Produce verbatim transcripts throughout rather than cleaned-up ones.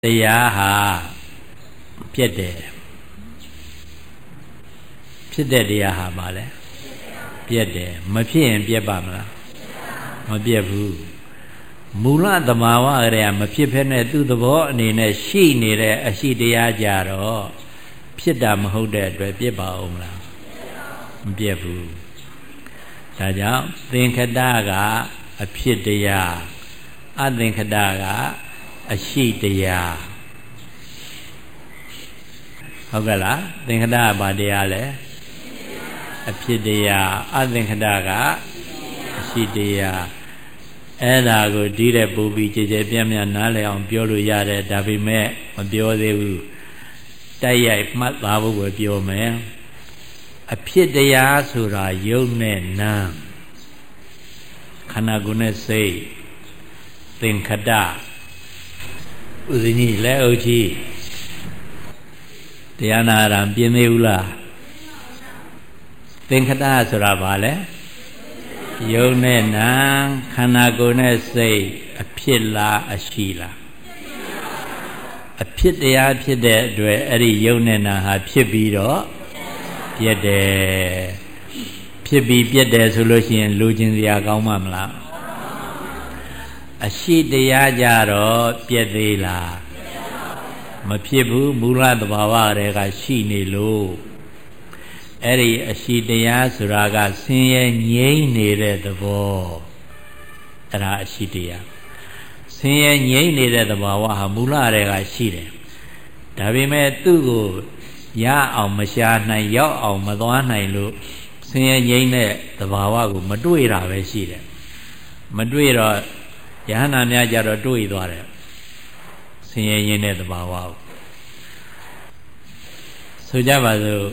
တရားဟာပြည့်တယ်ဖြစ်တဲ့တရားဟာပါလေပြည့်တယ်မဖြစ်ရင်ပြည့်ပါမလားမပြည့်ဘူးမူလသဘာဝအရာမဖြစ်ဖက်နဲ့သူ့သဘောအနေနဲ့ရှိနေတဲ့အရှိတရားကြတော့ဖြစ်တာမဟုတ်တဲ့အတွက်ပြည့်ပါအောင်လားမပြည့်ဘူးဒါကြောင့်သင်္ခတကအဖြစ်တရားအသင်္ခတကအရှိတရားဟုတ်ကဲ့လားသင်္ခတကဘာတရားလဲအဖြစ်တရားအသင်္ခတကအရှိတရားအဲ့ဒါကိုဒီတဲ့ပူပြီးကြည်ကြဲပြန့်ပြန့်နားလည်အောင်ပြောလို့ရတယ်ဒါပေမဲ့မပြောသေးဘူးတိုက်ရိုက်မှတ်သားဖို့ပဲပြောမယ်အဖြစ်တရားဆိုတာယုတ်နဲ့နာမ်ခန္ဓာကိုယ်နဲ့စိတ်သင်္ခတဥဒိညလက်အုပ်ကြီးတရားနာရံပြင်းသေးဘူးလားသင်္ခတဆိုတာဘာလဲယုတ်နဲ့နာမ်ခန္ဓာကိုယ်နဲ့စိတ်အဖြစ်လားအရှိလားအဖြစ်တရားဖြစ်တဲ့အတွက်အဲ့ဒီယုတ်နဲ့နာမ်ဟာဖြစ်ပြီးတော့ပြည့်တယ်ဖြစ်ပြီးပြည့်တယ်ဆိုလို့ရှိရင်လူချင်းစရာကောင်းမှမလားအရှိတရားကြတော့ပြည့်သေးလားမဖြစ်ဘူးမူလသဘာဝတွေကရှိနေလို့အဲ့ဒီအရှိတရားဆိုတာကဆင်းရဲငြိမ့်နေတဲ့သဘောအဲ့ဒါအရှိတရားဆင်းရဲငြိမ့်နေတဲ့သဘာဝဟာမူလတွေကရှိတယ်ဒါပေမဲ့သူ့ကိုရအောင်မရှာနိုင်ရောက်အောင်မသွားနိုင်လို့ဆင်းရဲငြိမ့်တဲ့သဘာဝကိုမတွေ့တာပဲရှိတယ်မတွေ့တော့ယဟနာများကြတော့တွေ့သွားတယ်ဆင်းရဲငြိမ့်တဲ့သဘာဝကိုဆိုကြပါစို့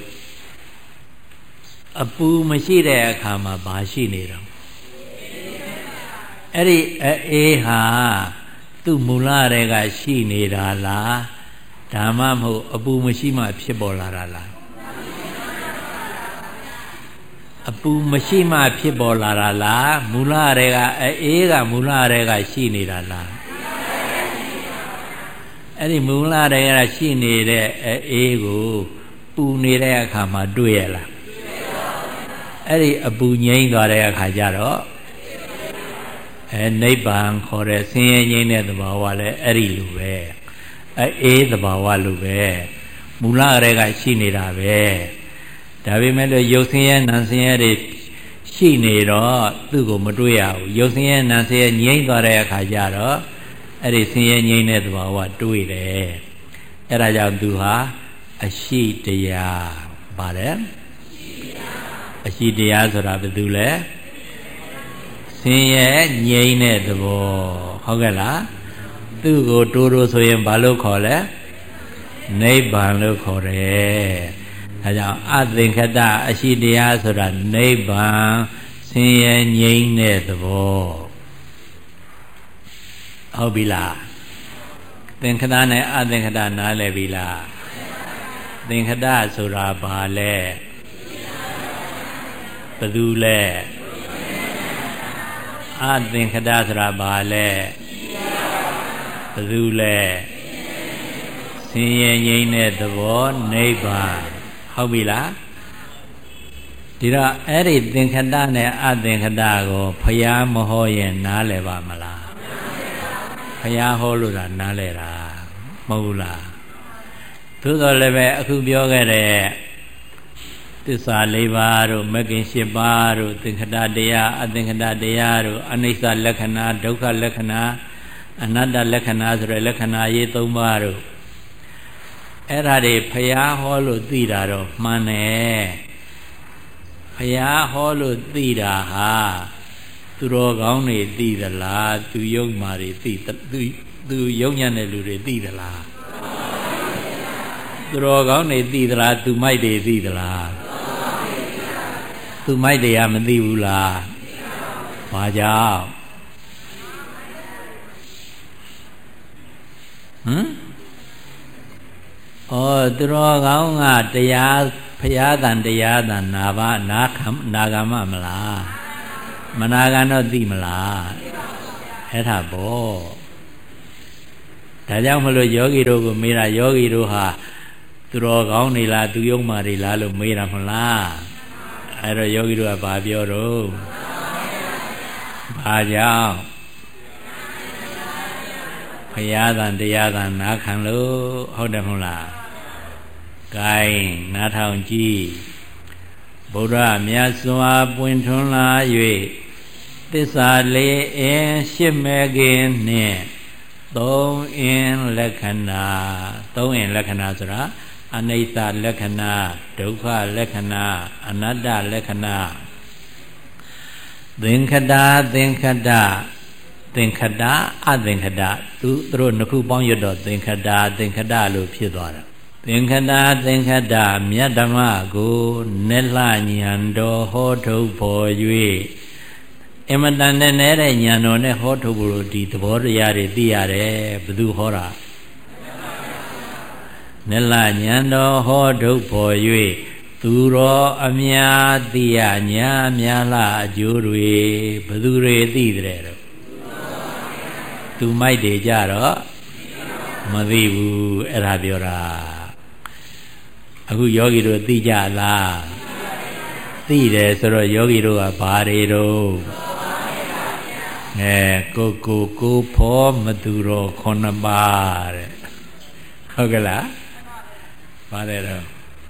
အပူမရှိတဲ့အခါမှာဘာရှိနေတော့အဲ့ဒီအေးဟာသူ့မူလတွေကရှိနေတာလားဒါမှမဟုတ်အပူမရှိမှဖြစ်ပေါ်လာတာလားအပူမရှိမှဖြစ်ပေါ်လာတာလားမူလတွေကအေးကမူလတွေကရှိနေတာလားအဲ့ဒီမူလတွေကရှိနေတဲ့အေးကိုပူနေတဲ့အခါမှာတွေ့ရလားအဲ့ဒီအပူငြိမ်းသွားတဲ့အခါကျတော့အဲနိဗ္ဗာန်ခေါ်တဲ့ဆင်းရဲငြိမ်းတဲ့သဘာဝလည်းအဲ့ဒီလိုပဲအေးသဘာဝလိုပဲမူလတွေကရှိနေတာပဲဒါပေမဲ့လို့ရုပ်ဆင်းရဲနာမ်ဆင်းရဲတွေရှိနေတော့သူ့ကိုမတွေ့ရဘူးရုပ်ဆင်းရဲနာမ်ဆင်းရဲငြိမ်းသွားတဲ့အခါကျတော့အဲ့ဒီဆင်းရဲငြိမ်းတဲ့သဘာဝတွေ့တယ်အဲ့ဒါကြောင့်သူဟာအရှိတရားပါတယ်အရှိတရားဆိုတာဘာတူလဲဆင်းရဲငြိမ်းတဲ့သဘောဟုတ်ကဲ့လားသူ့ကိုတိုးတိုးဆိုရင်ဘာလို့ခေါ်လဲနိဗ္ဗာန်လို့ခေါ်တယ်ဒါကြောင့်အသင်္ခတအရှိတရားဆိုတာနိဗ္ဗာန်ဆင်းရဲငြိမ်းတဲ့သဘောဟုတ်ပြီလားသင်္ခတနဲ့အသင်္ခတနားလည်ပြီလားသင်္ခတဆိုတာဘာလဲဘယ်သူလဲအသင်္ခတဆိုတာဘာလဲဘယ်သူလဲဆင်းရဲငြိမ်းတဲ့သဘောနိဗ္ဗာန်ဟုတ်ပြီလားဒီတော့အဲ့ဒီသင်္ခတနဲ့အသင်္ခတကိုဖယားမဟောရင်နားလည်ပါမလားဖယားဟောလို့တာနားလည်တာမဟုတ်လားသို့တော်လည်းပဲအခုပြောခဲ့တဲ့သစ္စာလေးပါးတို့မဂ္ဂင်၈ပါးတို့သင်္ခတတရားအသင်္ခတတရားတို့အနိစ္စလက္ခဏာဒုက္ခလက္ခဏာအနတ္တလက္ခဏာဆိုတဲ့လက္ခဏာရေး၃ပါးတို့အဲ့ဒါတွေဖျားဟောလို့သိတာတော့မှန်တယ်ဖျားဟောလို့သိတာဟာသူတော်ကောင်းတွေသိသလားသူယုံမာတွေသိသူသူယုံညံ့တဲ့လူတွေသိသလားသူတော်ကောင်းတွေသိသလားသူမိုက်တွေသိသလားသူမိုက်တွေကမသိဘူးလားဘာကြောင့်ဟမ်ဩသူတော်ကောင်းကတရားဖရာတန်တရားတန်နာပါနာခံနာဂမမလားမနာဂံတော့သိမလားအဲ့ဒါပေါ့ဒါကြောင့်မလို့ယောဂီတို့ကိုမေးတာယောဂီတို့ဟာသူတော်ကောင်းနေလားသူယုံမာတွေလားလို့မေးတာမလားအဲ့တော့ယောဂီတို့ကဘာပြောတော့ဘာကြောင့်ဘုရားသံတရားသံနားခံလို့ဟုတ်တယ်မဟုတ်လားဂိုင်းနားထောင်ကြည့်ဗုဒ္ဓမြတ်စွာပွင့်ထွန်းလာ၍သစ္စာလေးအင်းရှစ်မဲခင်နှင့်သုံးအင်းလက္ခဏာသုံးအင်းလက္ခဏာဆိုတာအနိစ္စလက္ခဏာဒုက္ခလက္ခဏာအနတ္တလက္ခဏာသင်္ခတသင်္ခတသင်္ခတအသင်္ခတသူတို့နှစ်ခုပေါင်းရတော့သင်္ခတသင်္ခတလို့ဖြစ်သွားတာသင်္ခတသင်္ခတမြတ်ဓမ္မကိုနေလညံတော်ဟောထုတ်ပေါ်၍အမတန်နဲ့တဲ့ညံတော်နဲ့ဟောထုတ်ဖို့ဒီသဘောတရားတွေသိရတယ်ဘယ်သူဟောတာနေလညံတော်ဟောထုတ်ပေါ်၍သူတော်အများသိရညာများလားအကျိုးတွေဘယ်သူတွေသိတဲ့တော့သူမိုက်တွေကြတော့မသိဘူးအဲ့ဒါပြောတာအခုယောဂီတို့သိကြလားသိတယ်ဆိုတော့ယောဂီတို့ကဘာတွေတော့အဲကိုကိုကိုဖောမသူတော်ခုနှစ်ပါးတဲ့ဟုတ်ကဲ့လားပါတယ်တော့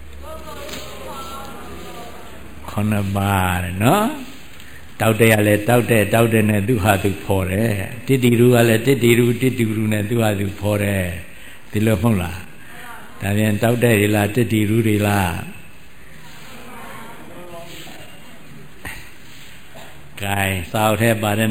ခုနှစ်ပါးတဲ့နော်တောက်တဲ့ကလည်းတောက်တဲ့တောက်တဲ့နဲ့သူဟာသူဖော်တယ်တိတိရူကလည်းတိတိရူတိတိရူနဲ့သူဟာသူဖော်တယ်ဒီလိုမဟုတ်လားဒါပြန်တောက်တဲ့တွေလားတိတိရူတွေလားကဲစောက်ထဲပါတယ်